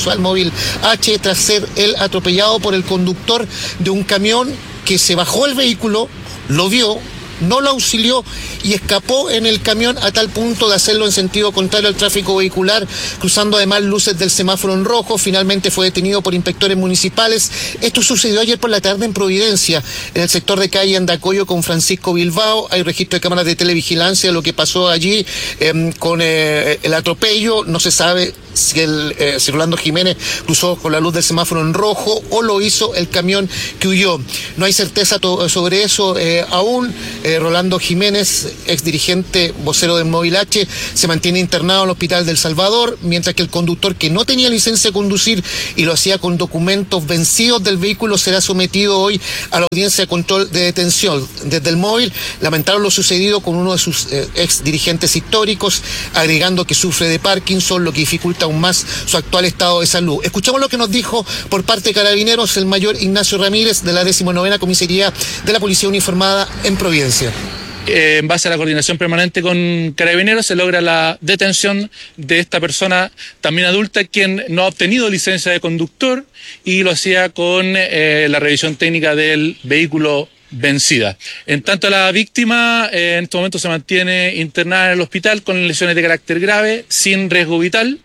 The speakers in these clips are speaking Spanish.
ingresó al móvil H tras ser él atropellado por el conductor de un camión que se bajó el vehículo, lo vio, no lo auxilió y escapó en el camión a tal punto de hacerlo en sentido contrario al tráfico vehicular, cruzando además luces del semáforo en rojo. Finalmente fue detenido por inspectores municipales. Esto sucedió ayer por la tarde en Providencia, en el sector de calle Andacoyo con Francisco Bilbao. Hay registro de cámaras de televigilancia de lo que pasó allí con el atropello. No se sabe si Rolando Jiménez cruzó con la luz del semáforo en rojo o lo hizo el camión que huyó. No hay certeza sobre eso aún. Rolando Jiménez, ex dirigente vocero del Móvil H, se mantiene internado en el Hospital del Salvador, mientras que el conductor que no tenía licencia de conducir y lo hacía con documentos vencidos del vehículo será sometido hoy a la audiencia de control de detención. Desde el Móvil lamentaron lo sucedido con uno de sus ex dirigentes históricos, agregando que sufre de Parkinson, lo que dificulta aún más su actual estado de salud. Escuchamos lo que nos dijo por parte de Carabineros el mayor Ignacio Ramírez de la 19ª Comisaría de la Policía Uniformada en Providencia. En base a la coordinación permanente con Carabineros se logra la detención de esta persona también adulta, quien no ha obtenido licencia de conductor y lo hacía con la revisión técnica del vehículo vencida. En tanto, la víctima en este momento se mantiene internada en el hospital con lesiones de carácter grave, sin riesgo vital.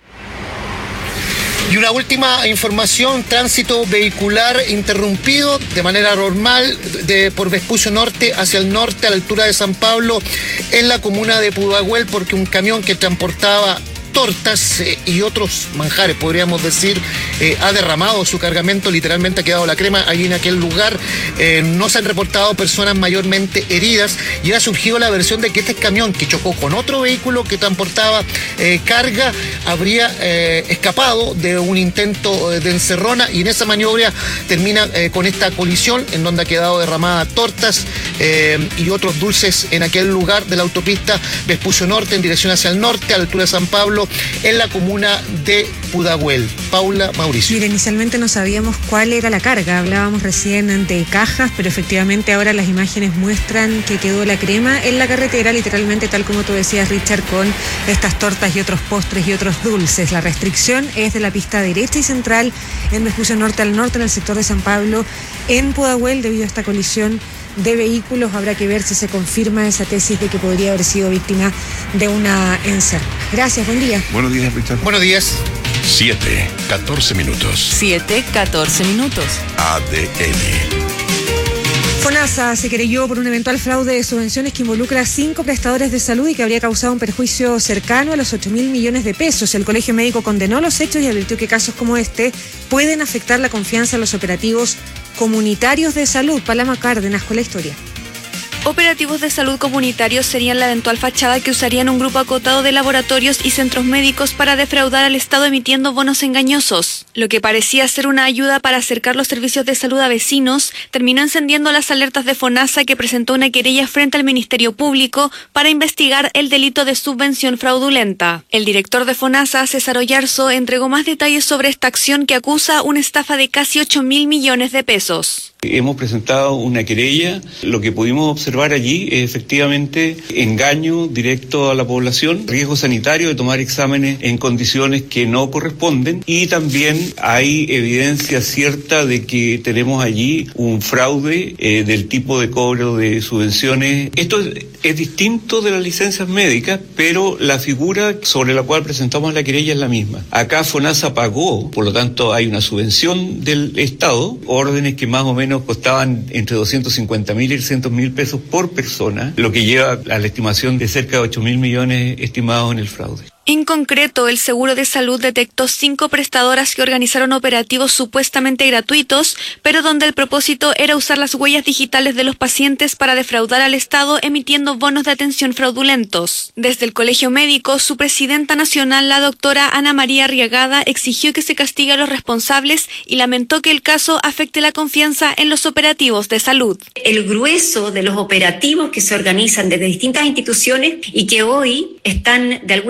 Y una última información: tránsito vehicular interrumpido de manera normal por Vespucio Norte hacia el norte a la altura de San Pablo en la comuna de Pudahuel, porque un camión que transportaba tortas y otros manjares, podríamos decir, ha derramado su cargamento, literalmente ha quedado la crema allí en aquel lugar. No se han reportado personas mayormente heridas y ha surgido la versión de que este camión, que chocó con otro vehículo que transportaba carga, habría escapado de un intento de encerrona, y en esa maniobra termina con esta colisión en donde ha quedado derramada tortas y otros dulces en aquel lugar de la autopista Vespucio Norte en dirección hacia el norte a la altura de San Pablo, en la comuna de Pudahuel. Paula, Mauricio. Mira, inicialmente no sabíamos cuál era la carga, hablábamos recién de cajas, pero efectivamente ahora las imágenes muestran que quedó la crema en la carretera, literalmente tal como tú decías, Richard, con estas tortas y otros postres y otros dulces. La restricción es de la pista derecha y central en Vespucio Norte al norte, en el sector de San Pablo, en Pudahuel, debido a esta colisión de vehículos. Habrá que ver si se confirma esa tesis de que podría haber sido víctima de una encerrona. Gracias, buen día. Buenos días, Richard. Buenos días. 7:14 minutos. 7:14 minutos. ADN. FONASA se querelló por un eventual fraude de subvenciones que involucra a 5 prestadores de salud y que habría causado un perjuicio cercano a los 8.000 millones de pesos. El Colegio Médico condenó los hechos y advirtió que casos como este pueden afectar la confianza en los operativos comunitarios de salud. Paloma Cárdenas con la historia. Operativos de salud comunitarios serían la eventual fachada que usarían un grupo acotado de laboratorios y centros médicos para defraudar al Estado emitiendo bonos engañosos. Lo que parecía ser una ayuda para acercar los servicios de salud a vecinos terminó encendiendo las alertas de FONASA, que presentó una querella frente al Ministerio Público para investigar el delito de subvención fraudulenta. El director de FONASA, César Oyarzo, entregó más detalles sobre esta acción que acusa una estafa de casi 8.000 millones de pesos. Hemos presentado una querella. Lo que pudimos observar allí es efectivamente engaño directo a la población, riesgo sanitario de tomar exámenes en condiciones que no corresponden, y también hay evidencia cierta de que tenemos allí un fraude del tipo de cobro de subvenciones. Esto es distinto de las licencias médicas, pero la figura sobre la cual presentamos la querella es la misma. Acá FONASA pagó, por lo tanto hay una subvención del Estado, órdenes que más o menos costaban entre 250.000 y 300.000 pesos por persona, lo que lleva a la estimación de cerca de 8.000 millones estimados en el fraude. En concreto, el Seguro de Salud detectó 5 prestadoras que organizaron operativos supuestamente gratuitos, pero donde el propósito era usar las huellas digitales de los pacientes para defraudar al Estado emitiendo bonos de atención fraudulentos. Desde el Colegio Médico, su presidenta nacional, la doctora Ana María Arriagada, exigió que se castigue a los responsables y lamentó que el caso afecte la confianza en los operativos de salud. El grueso de los operativos que se organizan desde distintas instituciones y que hoy están de alguna manera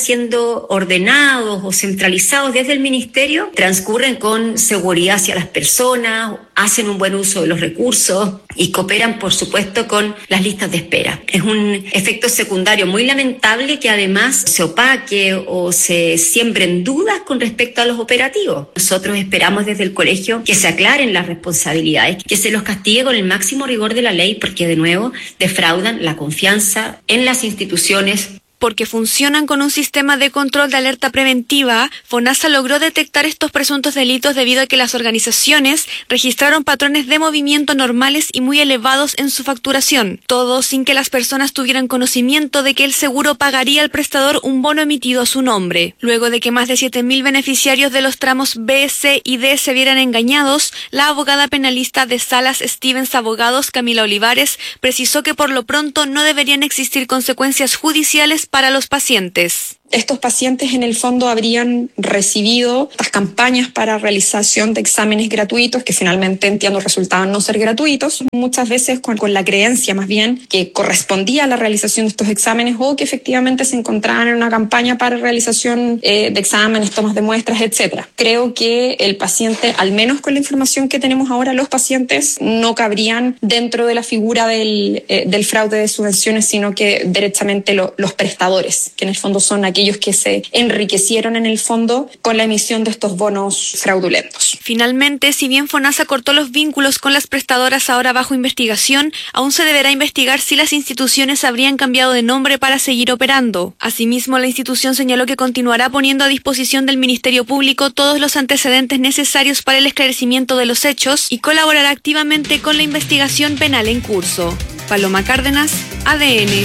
siendo ordenados o centralizados desde el Ministerio, transcurren con seguridad hacia las personas, hacen un buen uso de los recursos y cooperan, por supuesto, con las listas de espera. Es un efecto secundario muy lamentable que además se opaque o se siembren dudas con respecto a los operativos. Nosotros esperamos desde el colegio que se aclaren las responsabilidades, que se los castigue con el máximo rigor de la ley, porque de nuevo defraudan la confianza en las instituciones. Porque funcionan con un sistema de control de alerta preventiva, FONASA logró detectar estos presuntos delitos debido a que las organizaciones registraron patrones de movimiento normales y muy elevados en su facturación, todo sin que las personas tuvieran conocimiento de que el seguro pagaría al prestador un bono emitido a su nombre. Luego de que más de 7.000 beneficiarios de los tramos B, C y D se vieran engañados, la abogada penalista de Salas Stevens Abogados, Camila Olivares, precisó que por lo pronto no deberían existir consecuencias judiciales para los pacientes. Estos pacientes en el fondo habrían recibido las campañas para realización de exámenes gratuitos que finalmente, entiendo, resultaban no ser gratuitos, muchas veces con la creencia más bien que correspondía a la realización de estos exámenes o que efectivamente se encontraban en una campaña para realización de exámenes, tomas de muestras, etc. Creo que el paciente, al menos con la información que tenemos ahora, los pacientes no cabrían dentro de la figura del fraude de subvenciones, sino que derechamente los prestadores, que en el fondo son aquellos que se enriquecieron en el fondo con la emisión de estos bonos fraudulentos. Finalmente, si bien FONASA cortó los vínculos con las prestadoras ahora bajo investigación, aún se deberá investigar si las instituciones habrían cambiado de nombre para seguir operando. Asimismo, la institución señaló que continuará poniendo a disposición del Ministerio Público todos los antecedentes necesarios para el esclarecimiento de los hechos y colaborará activamente con la investigación penal en curso. Paloma Cárdenas, ADN.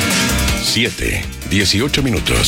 7:18 minutos.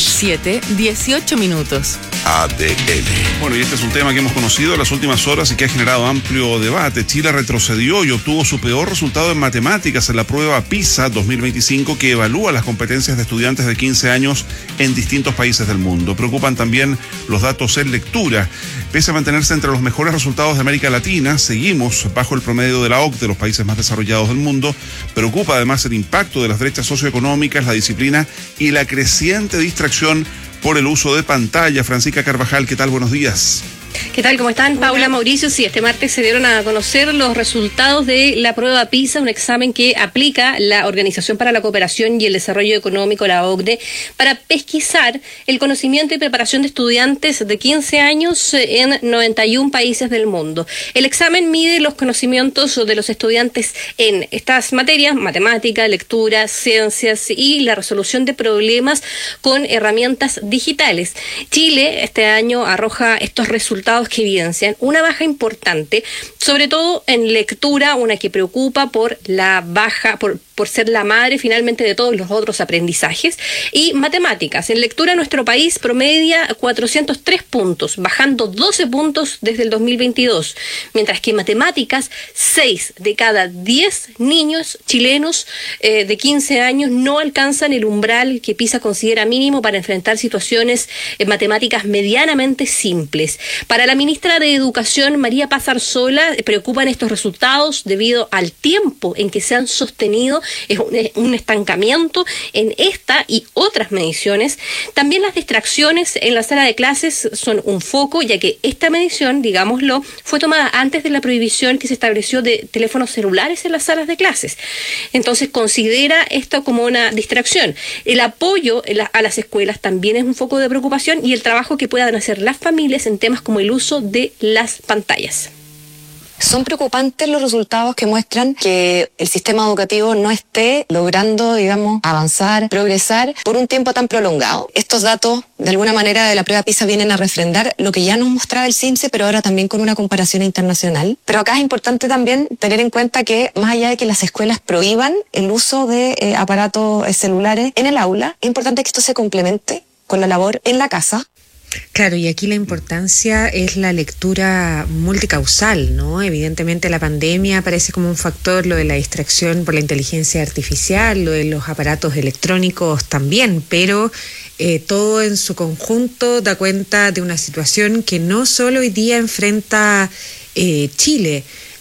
7:18 minutos. ADN. Bueno, y este es un tema que hemos conocido en las últimas horas y que ha generado amplio debate. Chile retrocedió y obtuvo su peor resultado en matemáticas en la prueba PISA 2025, que evalúa las competencias de estudiantes de 15 años en distintos países del mundo. Preocupan también los datos en lectura. Pese a mantenerse entre los mejores resultados de América Latina, seguimos bajo el promedio de la OCDE, de los países más desarrollados del mundo. Preocupa además el impacto de las brechas socioeconómicas, la disciplina y la creciente distracción por el uso de pantalla. Francisca Carvajal, ¿qué tal? Buenos días. ¿Qué tal? ¿Cómo están? Paula, Mauricio. Sí, este martes se dieron a conocer los resultados de la prueba PISA, un examen que aplica la Organización para la Cooperación y el Desarrollo Económico, la OCDE, para pesquisar el conocimiento y preparación de estudiantes de 15 años en 91 países del mundo. El examen mide los conocimientos de los estudiantes en estas materias: matemática, lectura, ciencias y la resolución de problemas con herramientas digitales. Chile este año arroja estos resultados que evidencian una baja importante, sobre todo en lectura, una que preocupa por la baja, por ser la madre finalmente de todos los otros aprendizajes, y matemáticas. En lectura nuestro país promedia 403 puntos, bajando 12 puntos desde el 2022, mientras que en matemáticas 6 de cada 10 niños chilenos de 15 años no alcanzan el umbral que PISA considera mínimo para enfrentar situaciones matemáticas medianamente simples. Para la ministra de Educación, María Paz Arzola, preocupan estos resultados debido al tiempo en que se han sostenido. Es un estancamiento en esta y otras mediciones. También las distracciones en la sala de clases son un foco, ya que esta medición, digámoslo, fue tomada antes de la prohibición que se estableció de teléfonos celulares en las salas de clases. Entonces considera esto como una distracción. El apoyo a las escuelas también es un foco de preocupación, y el trabajo que puedan hacer las familias en temas como el uso de las pantallas. Son preocupantes los resultados que muestran que el sistema educativo no esté logrando, avanzar, progresar por un tiempo tan prolongado. Estos datos, de alguna manera, de la prueba PISA vienen a refrendar lo que ya nos mostraba el CIMSE, pero ahora también con una comparación internacional. Pero acá es importante también tener en cuenta que, más allá de que las escuelas prohíban el uso de aparatos celulares en el aula, es importante que esto se complemente con la labor en la casa. Claro, y aquí la importancia es la lectura multicausal, ¿no? Evidentemente la pandemia aparece como un factor, lo de la distracción por la inteligencia artificial, lo de los aparatos electrónicos también, pero todo en su conjunto da cuenta de una situación que no solo hoy día enfrenta Chile.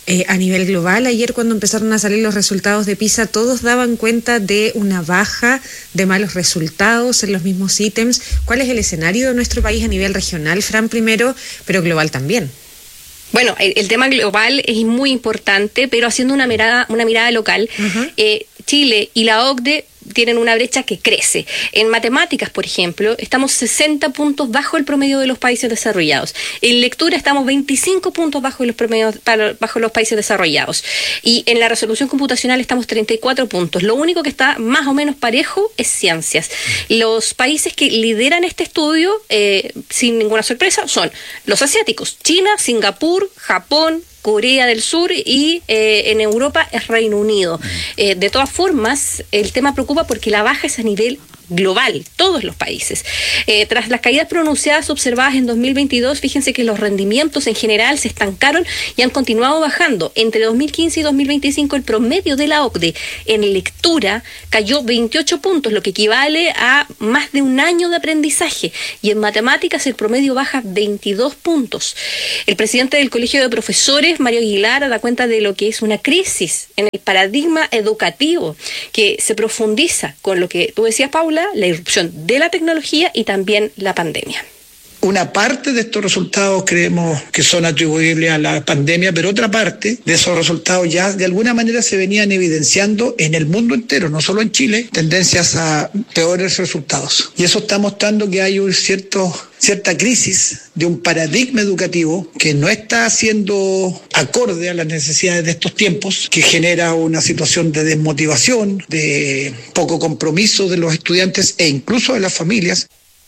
a nivel global. Ayer cuando empezaron a salir los resultados de PISA, todos daban cuenta de una baja de malos resultados en los mismos ítems. ¿Cuál es el escenario de nuestro país a nivel regional, Fran, primero, pero global también? Bueno, el tema global es muy importante, pero haciendo una mirada local, Chile y la OCDE tienen una brecha que crece. En matemáticas, por ejemplo, estamos 60 puntos bajo el promedio de los países desarrollados. En lectura estamos 25 puntos bajo los países desarrollados. Y en la resolución computacional estamos 34 puntos. Lo único que está más o menos parejo es ciencias. Los países que lideran este estudio, sin ninguna sorpresa, son los asiáticos: China, Singapur, Japón, Corea del Sur y en Europa es Reino Unido. De todas formas, el tema preocupa porque la baja es a nivel global, todos los países. Tras las caídas pronunciadas observadas en 2022, fíjense que los rendimientos en general se estancaron y han continuado bajando. Entre 2015 y 2025 el promedio de la OCDE en lectura cayó 28 puntos, lo que equivale a más de un año de aprendizaje, y en matemáticas el promedio baja 22 puntos. El presidente del Colegio de Profesores, Mario Aguilar, da cuenta de lo que es una crisis en el paradigma educativo que se profundiza con lo que tú decías, Paula, la irrupción de la tecnología y también la pandemia. Una parte de estos resultados creemos que son atribuibles a la pandemia, pero otra parte de esos resultados ya de alguna manera se venían evidenciando en el mundo entero, no solo en Chile, tendencias a peores resultados. Y eso está mostrando que hay cierta crisis de un paradigma educativo que no está siendo acorde a las necesidades de estos tiempos, que genera una situación de desmotivación, de poco compromiso de los estudiantes e incluso de las familias.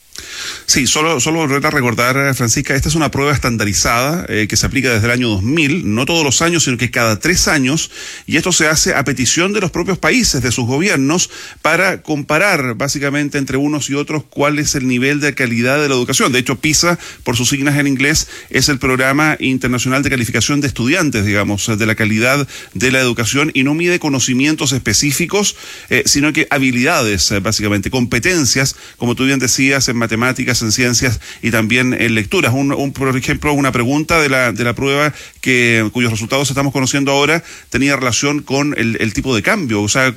Sí, solo volver a recordar, Francisca, esta es una prueba estandarizada que se aplica desde el año 2000, no todos los años, sino que cada 3 años, y esto se hace a petición de los propios países, de sus gobiernos, para comparar básicamente entre unos y otros cuál es el nivel de calidad de la educación. De hecho, PISA, por sus siglas en inglés, es el Programa Internacional de Calificación de Estudiantes, digamos, de la calidad de la educación, y no mide conocimientos específicos, sino que habilidades, básicamente, competencias, como tú bien decías, en matemáticas, en ciencias y también en lecturas. Por ejemplo, una pregunta de la prueba cuyos resultados estamos conociendo ahora tenía relación con el tipo de cambio. O sea,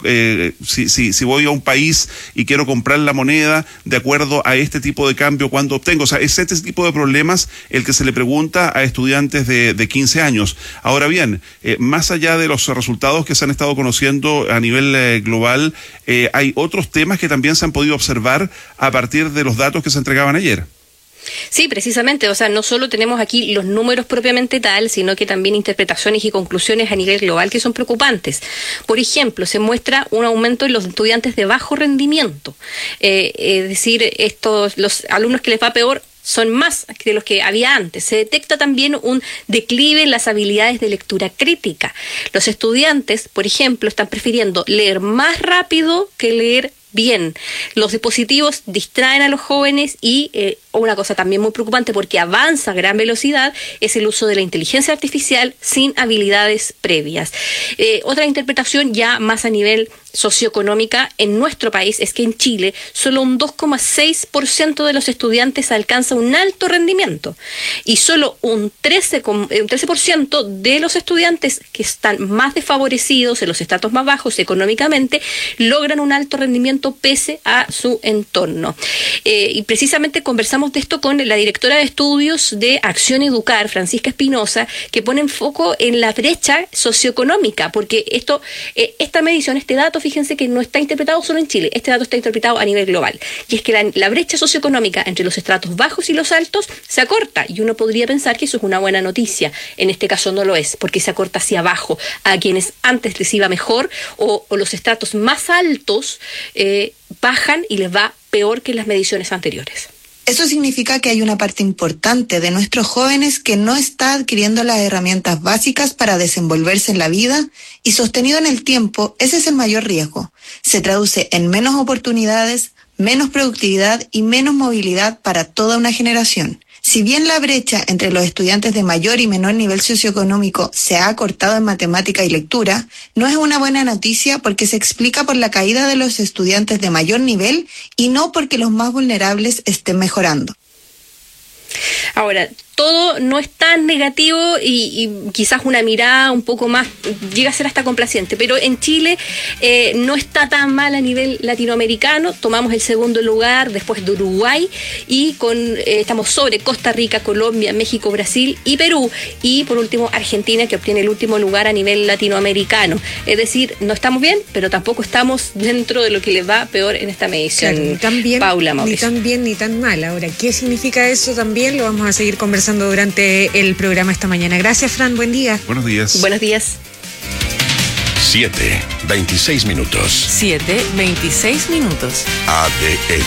si voy a un país y quiero comprar la moneda de acuerdo a este tipo de cambio, ¿cuándo obtengo? O sea, es este tipo de problemas el que se le pregunta a estudiantes de 15 años. Ahora bien, más allá de los resultados que se han estado conociendo a nivel global, hay otros temas que también se han podido observar a partir de los datos que se entregaban ayer. Sí, precisamente, o sea, no solo tenemos aquí los números propiamente tal, sino que también interpretaciones y conclusiones a nivel global que son preocupantes. Por ejemplo, se muestra un aumento en los estudiantes de bajo rendimiento, es decir, los alumnos que les va peor son más de los que había antes. Se detecta también un declive en las habilidades de lectura crítica. Los estudiantes, por ejemplo, están prefiriendo leer más rápido que leer bien. Los dispositivos distraen a los jóvenes y una cosa también muy preocupante, porque avanza a gran velocidad, es el uso de la inteligencia artificial sin habilidades previas. Otra interpretación ya más a nivel socioeconómica en nuestro país es que en Chile solo un 2,6% de los estudiantes alcanza un alto rendimiento y solo un 13% de los estudiantes que están más desfavorecidos, en los estratos más bajos económicamente, logran un alto rendimiento pese a su entorno. Y precisamente conversamos de esto con la directora de estudios de Acción Educar, Francisca Espinosa, que pone en foco en la brecha socioeconómica, porque esta medición, este dato, fíjense que no está interpretado solo en Chile, este dato está interpretado a nivel global, y es que la brecha socioeconómica entre los estratos bajos y los altos se acorta, y uno podría pensar que eso es una buena noticia. En este caso no lo es, porque se acorta hacia abajo, a quienes antes les iba mejor, o los estratos más altos bajan y les va peor que en las mediciones anteriores. Eso significa que hay una parte importante de nuestros jóvenes que no está adquiriendo las herramientas básicas para desenvolverse en la vida, y sostenido en el tiempo, ese es el mayor riesgo. Se traduce en menos oportunidades, menos productividad y menos movilidad para toda una generación. Si bien la brecha entre los estudiantes de mayor y menor nivel socioeconómico se ha acortado en matemática y lectura, no es una buena noticia porque se explica por la caída de los estudiantes de mayor nivel y no porque los más vulnerables estén mejorando. Ahora, todo no es tan negativo y quizás una mirada un poco más llega a ser hasta complaciente, pero en Chile no está tan mal a nivel latinoamericano. Tomamos el segundo lugar después de Uruguay y estamos sobre Costa Rica, Colombia, México, Brasil y Perú, y por último Argentina, que obtiene el último lugar a nivel latinoamericano. Es decir, no estamos bien, pero tampoco estamos dentro de lo que les va peor en esta medición. Claro, ni tan bien, Paula, Mauricio. Ni tan bien ni tan mal. Ahora, ¿qué significa eso? También lo vamos a seguir conversando durante el programa esta mañana. Gracias, Fran, buen día. Buenos días. Buenos días. 7:26 minutos. 7:26 minutos. ADN.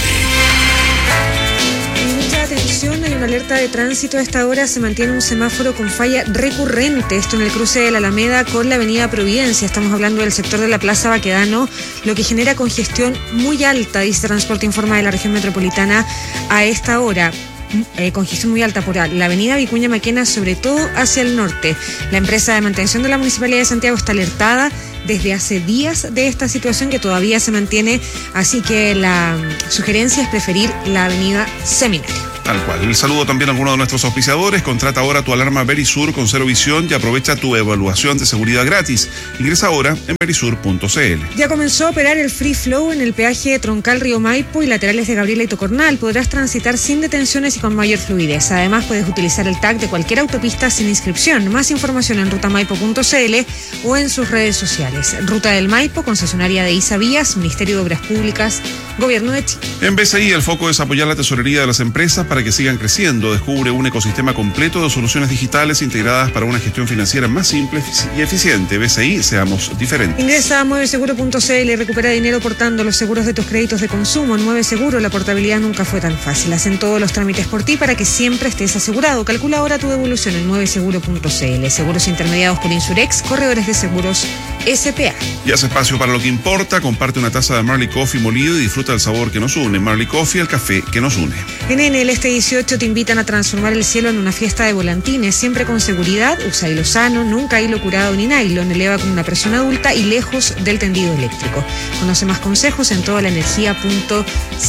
Mucha atención, hay una alerta de tránsito. A esta hora se mantiene un semáforo con falla recurrente. Esto en el cruce de la Alameda con la avenida Providencia. Estamos hablando del sector de la Plaza Baquedano, lo que genera congestión muy alta, dice Transporte Informa de la región metropolitana a esta hora. Congestión muy alta por la avenida Vicuña Maquena, sobre todo hacia el norte. La empresa de mantención de la Municipalidad de Santiago está alertada desde hace días de esta situación que todavía se mantiene, así que la sugerencia es preferir la avenida Seminario. Tal cual. El saludo también a alguno de nuestros auspiciadores. Contrata ahora tu alarma Verisur con cero visión y aprovecha tu evaluación de seguridad gratis. Ingresa ahora en verisur.cl. Ya comenzó a operar el Free Flow en el peaje troncal Río Maipo y laterales de Gabriela y Tocornal. Podrás transitar sin detenciones y con mayor fluidez. Además, puedes utilizar el tag de cualquier autopista sin inscripción. Más información en rutamaipo.cl o en sus redes sociales. Ruta del Maipo, concesionaria de ISA Vías, Ministerio de Obras Públicas, Gobierno de Chile. En BCI, el foco es apoyar la tesorería de las empresas para que sigan creciendo. Descubre un ecosistema completo de soluciones digitales integradas para una gestión financiera más simple y eficiente. BCI, seamos diferentes. Ingresa a mueveseguro.cl y recupera dinero portando los seguros de tus créditos de consumo. En Mueve Seguro, la portabilidad nunca fue tan fácil. Hacen todos los trámites por ti para que siempre estés asegurado. Calcula ahora tu devolución en mueveseguro.cl. Seguros intermediados por Insurex, corredores de seguros SPA. Y hace espacio para lo que importa. Comparte una taza de Marley Coffee molido y disfruta del sabor que nos une. Marley Coffee, el café que nos une. En Enel este 18 te invitan a transformar el cielo en una fiesta de volantines, siempre con seguridad. Usa hilo sano, nunca hilo curado ni nylon. Eleva con una presión adulta y lejos del tendido eléctrico. Conoce más consejos en todalaenergia.cl.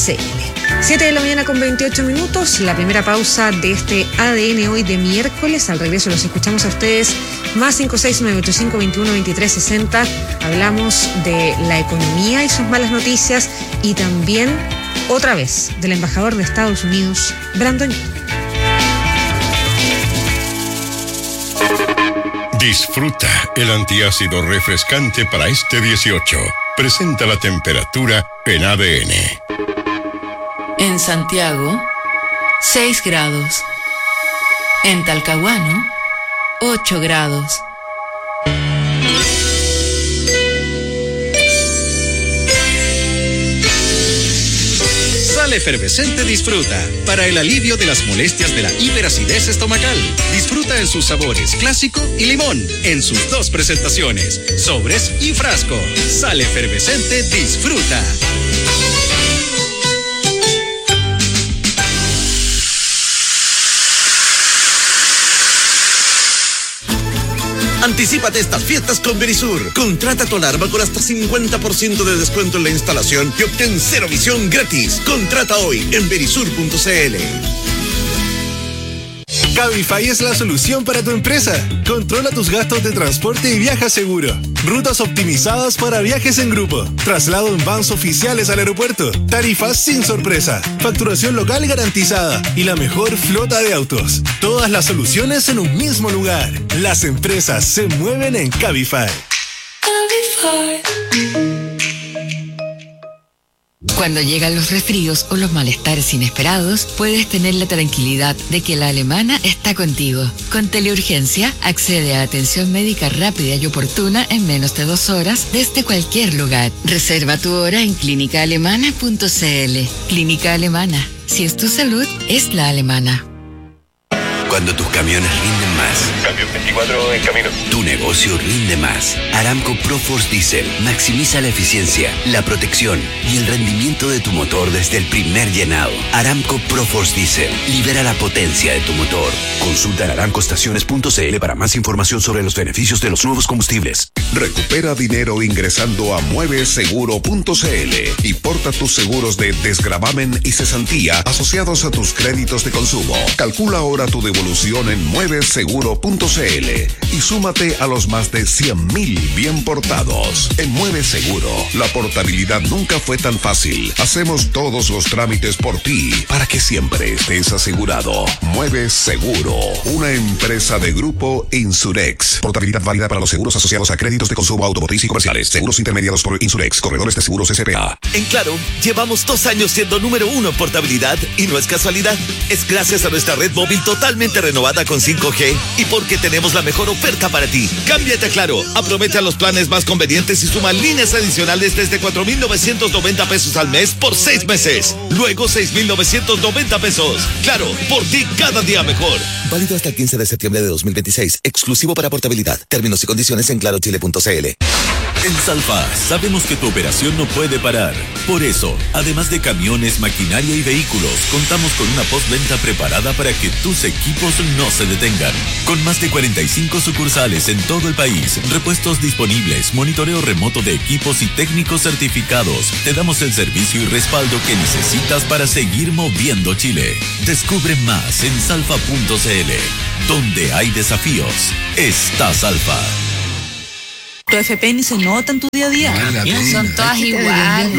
7:28 a.m. La primera pausa de este ADN hoy de miércoles. Al regreso los escuchamos a ustedes. Más 569-8521-2360. Hablamos de la economía y sus malas noticias, y también otra vez del embajador de Estados Unidos, Brandon. Disfruta el antiácido refrescante para este 18. Presenta la temperatura en ADN. En Santiago, 6 grados. En Talcahuano, 8 grados. Sal Efervescente Disfruta, para el alivio de las molestias de la hiperacidez estomacal. Disfruta en sus sabores clásico y limón, en sus dos presentaciones, sobres y frasco. Sal Efervescente Disfruta. Anticípate estas fiestas con Verisur. Contrata tu alarma con hasta 50% de descuento en la instalación y obtén cero visión gratis. Contrata hoy en verisur.cl. Cabify es la solución para tu empresa. Controla tus gastos de transporte y viaja seguro. Rutas optimizadas para viajes en grupo. Traslado en vans oficiales al aeropuerto. Tarifas sin sorpresa. Facturación local garantizada. Y la mejor flota de autos. Todas las soluciones en un mismo lugar. Las empresas se mueven en Cabify. Cuando llegan los resfríos o los malestares inesperados, puedes tener la tranquilidad de que la Alemana está contigo. Con Teleurgencia, accede a atención médica rápida y oportuna en menos de 2 horas desde cualquier lugar. Reserva tu hora en clínicaalemana.cl. Clínica Alemana. Si es tu salud, es la alemana. Cuando tus camiones rinden más. Camión 24 en camino. Tu negocio rinde más. Aramco ProForce Diesel maximiza la eficiencia, la protección y el rendimiento de tu motor desde el primer llenado. Aramco ProForce Diesel libera la potencia de tu motor. Consulta en aramcoestaciones.cl para más información sobre los beneficios de los nuevos combustibles. Recupera dinero ingresando a mueveseguro.cl y porta tus seguros de desgravamen y cesantía asociados a tus créditos de consumo. Calcula ahora tu devolución solución en mueveseguro.cl y súmate a los más de 100,000 bien portados. En Mueve Seguro, la portabilidad nunca fue tan fácil. Hacemos todos los trámites por ti para que siempre estés asegurado. Mueve Seguro, una empresa de Grupo Insurex. Portabilidad válida para los seguros asociados a créditos de consumo automotriz y comerciales. Seguros intermediados por Insurex, corredores de seguros SPA. En Claro, llevamos 2 años siendo número 1 en portabilidad y no es casualidad. Es gracias a nuestra red móvil totalmente renovada con 5G y porque tenemos la mejor oferta para ti. Cámbiate a Claro, aprovecha los planes más convenientes y suma líneas adicionales desde 4,990 pesos al mes por 6 meses. Luego 6,990 pesos. Claro, por ti cada día mejor. Válido hasta el 15 de septiembre de 2026. Exclusivo para portabilidad. Términos y condiciones en clarochile.cl. En Salfa sabemos que tu operación no puede parar. Por eso, además de camiones, maquinaria y vehículos, contamos con una postventa preparada para que tus equipos no se detengan. Con más de 45 sucursales en todo el país, repuestos disponibles, monitoreo remoto de equipos y técnicos certificados, te damos el servicio y respaldo que necesitas para seguir moviendo Chile. Descubre más en salfa.cl. Donde hay desafíos, está Salfa. Tu FP ni se nota en tu día a día. Son todas iguales.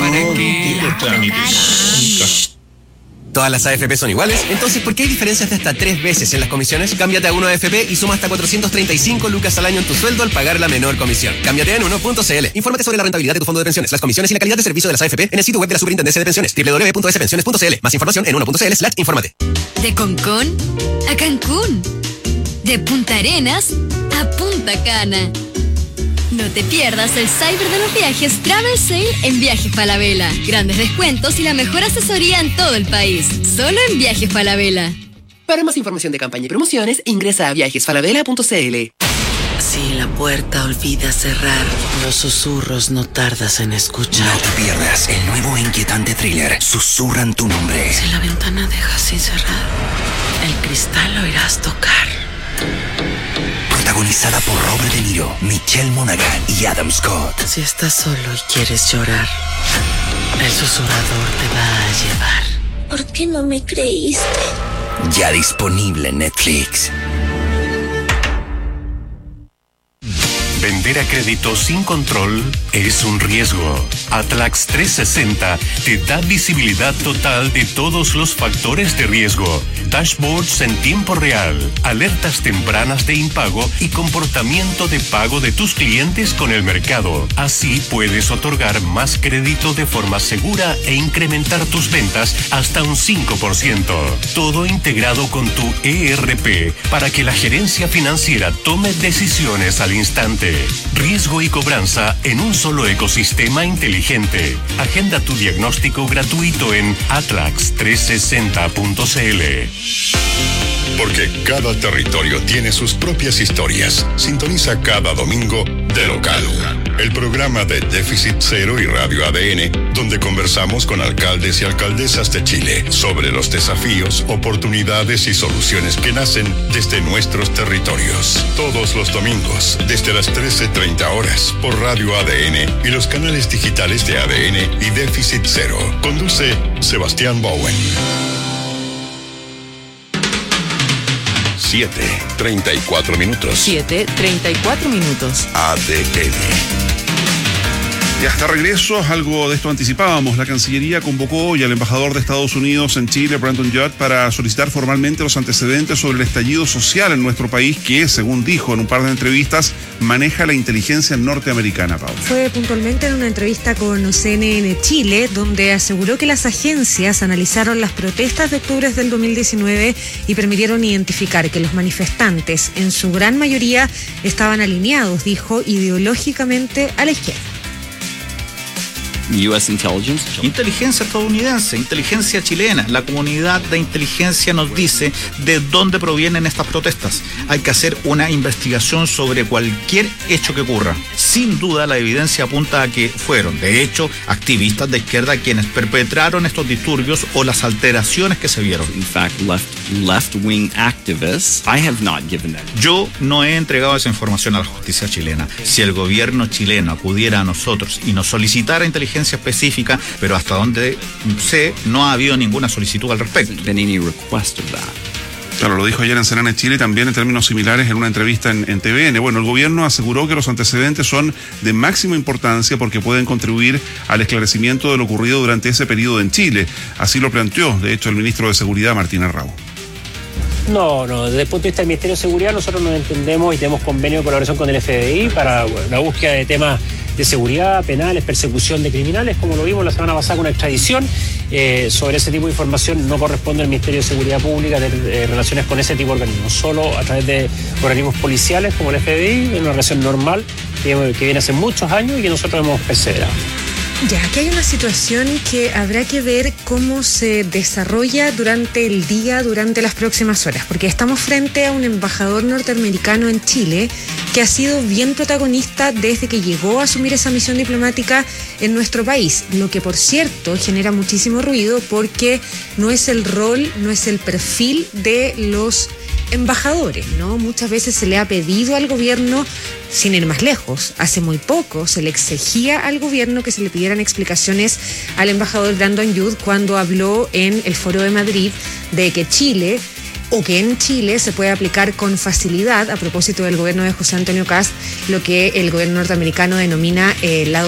¿Todas las AFP son iguales? Entonces, ¿por qué hay diferencias de hasta 3 veces en las comisiones? Cámbiate a 1 AFP y suma hasta 435 lucas al año en tu sueldo al pagar la menor comisión. Cámbiate en 1.cl. Infórmate sobre la rentabilidad de tu fondo de pensiones, las comisiones y la calidad de servicio de las AFP en el sitio web de la Superintendencia de Pensiones, www.spensiones.cl. Más información en 1.cl/. Infórmate. De Concón a Cancún. De Punta Arenas a Punta Cana. No te pierdas el Cyber de los Viajes Travel Sale en Viajes Falabella. Grandes descuentos y la mejor asesoría en todo el país. Solo en Viajes Falabella. Para más información de campaña y promociones, ingresa a viajesfalabella.cl. Si la puerta olvida cerrar, los susurros no tardas en escuchar. No te pierdas el nuevo e inquietante thriller Susurran tu nombre. Si la ventana deja sin cerrar, el cristal lo irás tocar. Protagonizada por Robert De Niro, Michelle Monaghan y Adam Scott. Si estás solo y quieres llorar, el susurrador te va a llevar. ¿Por qué no me creíste? Ya disponible en Netflix. Vender a crédito sin control es un riesgo. Atlax 360 te da visibilidad total de todos los factores de riesgo, dashboards en tiempo real, alertas tempranas de impago y comportamiento de pago de tus clientes con el mercado. Así puedes otorgar más crédito de forma segura e incrementar tus ventas hasta un 5%. Todo integrado con tu ERP para que la gerencia financiera tome decisiones al instante. Riesgo y cobranza en un solo ecosistema inteligente. Agenda tu diagnóstico gratuito en atlax360.cl. Porque cada territorio tiene sus propias historias. Sintoniza cada domingo De Local, el programa de Déficit Cero y Radio ADN, donde conversamos con alcaldes y alcaldesas de Chile sobre los desafíos, oportunidades y soluciones que nacen desde nuestros territorios. Todos los domingos, desde las 13:30 horas, por Radio ADN y los canales digitales de ADN y Déficit Cero. Conduce Sebastián Bowen. 7:34 minutos. 7:34 minutos. ADN. Y hasta regreso, algo de esto anticipábamos. La Cancillería convocó hoy al embajador de Estados Unidos en Chile, Brandon Judd, para solicitar formalmente los antecedentes sobre el estallido social en nuestro país que, según dijo en un par de entrevistas, maneja la inteligencia norteamericana, Paula. Fue puntualmente en una entrevista con CNN Chile, donde aseguró que las agencias analizaron las protestas de octubre del 2019 y permitieron identificar que los manifestantes, en su gran mayoría, estaban alineados, dijo, ideológicamente a la izquierda. US Intelligence. Inteligencia estadounidense, inteligencia chilena. La comunidad de inteligencia nos dice de dónde provienen estas protestas. Hay que hacer una investigación sobre cualquier hecho que ocurra. Sin duda, la evidencia apunta a que fueron, de hecho, activistas de izquierda quienes perpetraron estos disturbios o las alteraciones que se vieron. In fact, left-wing activists. I have not given that. Yo no he entregado esa información a la justicia chilena. Si el gobierno chileno acudiera a nosotros y nos solicitara inteligencia específica, pero hasta donde sé, no ha habido ninguna solicitud al respecto. Claro, lo dijo ayer en CNN Chile y también en términos similares en una entrevista en TVN. Bueno, el gobierno aseguró que los antecedentes son de máxima importancia porque pueden contribuir al esclarecimiento de lo ocurrido durante ese periodo en Chile. Así lo planteó, de hecho, el ministro de Seguridad, Martín Arrau. No, desde el punto de vista del Ministerio de Seguridad nosotros nos entendemos y tenemos convenio de colaboración con el FBI para la búsqueda de temas de seguridad, penales, persecución de criminales, como lo vimos la semana pasada con una extradición. Sobre ese tipo de información no corresponde al Ministerio de Seguridad Pública de relaciones con ese tipo de organismos, solo a través de organismos policiales como el FBI, en una relación normal que viene hace muchos años y que nosotros hemos perseverado. Ya, aquí hay una situación que habrá que ver cómo se desarrolla durante el día, durante las próximas horas, porque estamos frente a un embajador norteamericano en Chile que ha sido bien protagonista desde que llegó a asumir esa misión diplomática en nuestro país, lo que por cierto genera muchísimo ruido porque no es el rol, no es el perfil de los embajadores, ¿no? Muchas veces se le ha pedido al gobierno, sin ir más lejos, hace muy poco se le exigía al gobierno que se le pidieran explicaciones al embajador Brandon Youth cuando habló en el Foro de Madrid de que Chile, o que en Chile se puede aplicar con facilidad, a propósito del gobierno de José Antonio Kast, lo que el gobierno norteamericano denomina la